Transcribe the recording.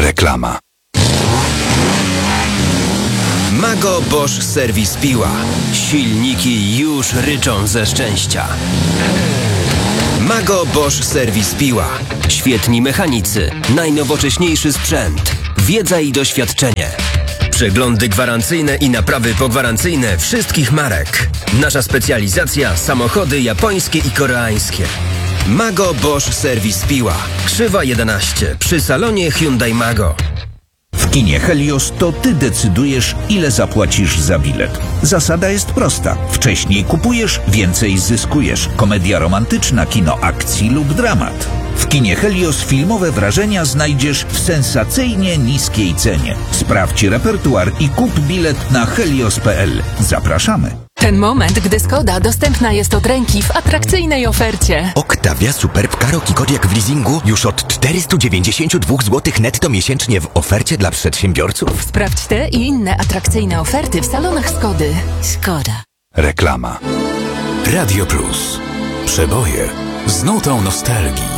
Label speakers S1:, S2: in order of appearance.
S1: Reklama.
S2: Mago Bosch Serwis Piła. Silniki już ryczą ze szczęścia. Mago Bosch Serwis Piła. Świetni mechanicy, najnowocześniejszy sprzęt, wiedza i doświadczenie. Przeglądy gwarancyjne i naprawy pogwarancyjne wszystkich marek. Nasza specjalizacja: samochody japońskie i koreańskie. Mago Bosch Serwis Piła. Krzywa 11 przy salonie Hyundai Mago.
S3: W kinie Helios to ty decydujesz, ile zapłacisz za bilet. Zasada jest prosta. Wcześniej kupujesz, więcej zyskujesz. Komedia romantyczna, kino akcji lub dramat. W kinie Helios filmowe wrażenia znajdziesz w sensacyjnie niskiej cenie. Sprawdź repertuar i kup bilet na helios.pl. Zapraszamy.
S4: Ten moment, gdy Skoda dostępna jest od ręki w atrakcyjnej ofercie.
S5: Octavia Superb Karoq i Kodiaq w leasingu już od 492 zł netto miesięcznie w ofercie dla przedsiębiorców.
S4: Sprawdź te i inne atrakcyjne oferty w salonach Skody. Skoda.
S1: Reklama.
S6: Radio Plus. Przeboje z nutą nostalgii.